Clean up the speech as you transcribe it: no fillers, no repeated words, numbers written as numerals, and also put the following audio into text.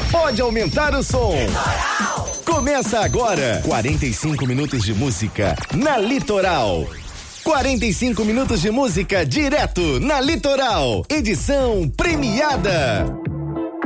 Pode aumentar o som. Litoral. Começa agora 45 minutos de música na Litoral. 45 minutos de música direto na Litoral. Edição premiada.